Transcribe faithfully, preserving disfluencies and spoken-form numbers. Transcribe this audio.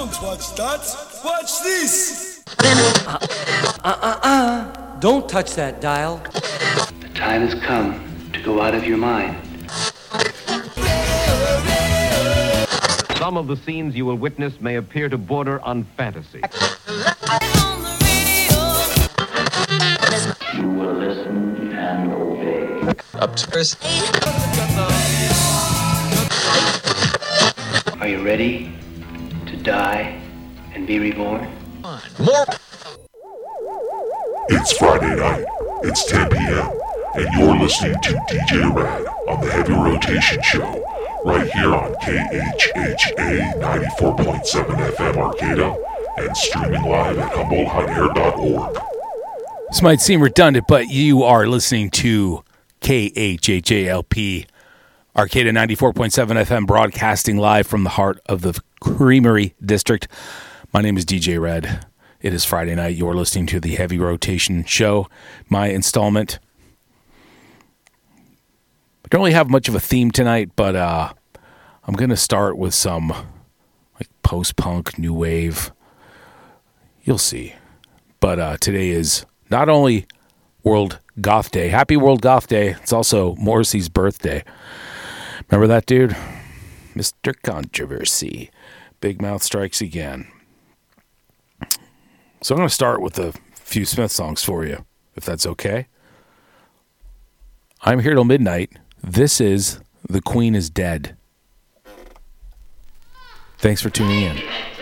Don't watch that. Watch this. Uh, uh, uh, uh. Don't touch that dial. The time has come to go out of your mind. Some of the scenes you will witness may appear to border on fantasy. You will listen and obey. Upstairs. Are you ready to die and be reborn? More. It's Friday night, it's ten p.m., and you're listening to D J Rad on the Heavy Rotation Show, right here on K H H A ninety-four point seven F M Arcata, and streaming live at humboldt hot air dot org. This might seem redundant, but you are listening to K H H A L P Arcata ninety-four point seven F M, broadcasting live from the heart of the Creamery District. My name is D J Red. It is Friday night. You're listening to the Heavy Rotation Show, my installment. I don't really have much of a theme tonight, but uh, I'm going to start with some like post-punk, new wave. You'll see. But uh, today is not only World Goth Day. Happy World Goth Day. It's also Morrissey's birthday. Remember that dude? Mister Controversy. Big Mouth strikes again. So I'm going to start with a few Smith songs for you, if that's okay. I'm here till midnight. This is The Queen is Dead. Thanks for tuning in.